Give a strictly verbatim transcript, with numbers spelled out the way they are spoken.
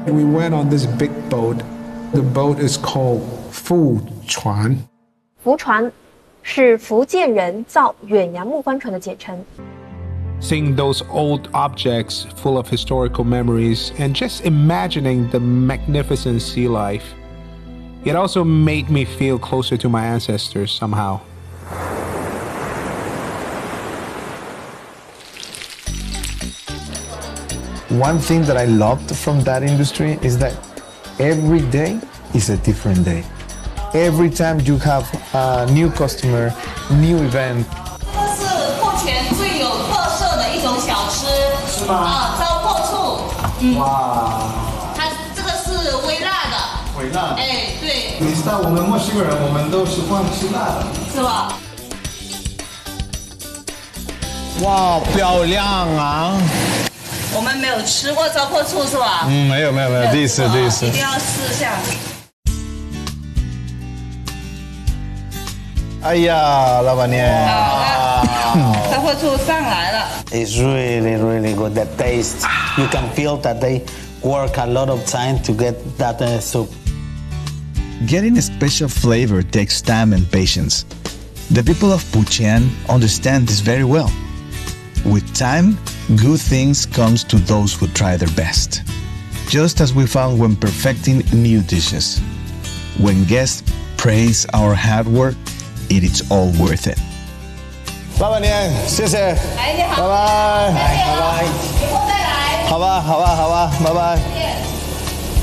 We went on this big boat. The boat is called 福船。 福船是福建人造远洋木帆船的简称。 Seeing those old objects full of historical memories and just imagining the magnificent sea life, it also made me feel closer to my ancestors somehow. One thing that I loved from that industry is that every day is a different day. Every time you have a new customer, new event. 这是富泉最有特色的一种小吃，是吗？啊，糟粕醋。嗯。哇。它这个是微辣的。 微辣。 哎，对。 你知道我们墨西哥人，我们都喜欢吃辣的， 是吧？ 哇，漂亮啊！ 我们没有吃过糟粕醋是吧？ 嗯，没有没有没有，第一次第一次。 一定要试一下。 哎呀，老板娘， 好的，糟粕醋上来了。 It's really really good. The taste, you can feel that they work a lot of time to get that uh, soup. Getting a special flavor takes time and patience. The people of Puchen understand this very well. With time, good things comes to those who try their best. Just as we found when perfecting new dishes. When guests praise our hard work, it is all worth it. 老板娘，谢谢。 哎，你好。 拜拜。 拜拜。以后再来。 好吧，好吧，好吧，拜拜。